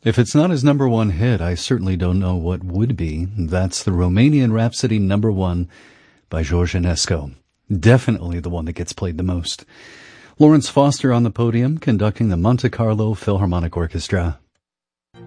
If it's not his number one hit, I certainly don't know what would be. That's the Romanian Rhapsody number 1 by George Enescu. Definitely the one that gets played the most. Lawrence Foster on the podium conducting the Monte Carlo Philharmonic Orchestra.